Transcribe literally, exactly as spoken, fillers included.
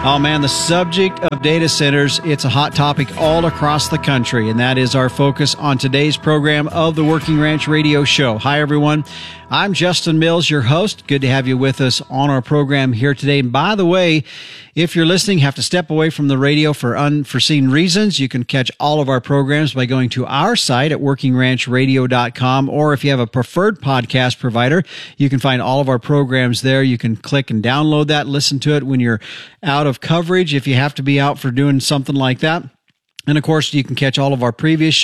Oh man, the subject of data centers, it's a hot topic all across the country, and that is our focus on today's program of the Working Ranch Radio Show. Hi everyone, I'm Justin Mills, your host. Good to have you with us on our program here today. And by the way, if you're listening, have to step away from the radio for unforeseen reasons, you can catch all of our programs by going to our site at working ranch radio dot com, or if you have a preferred podcast provider, you can find all of our programs there. You can click and download that, listen to it when you're out of coverage, if you have to be out for doing something like that. And of course, you can catch all of our previous shows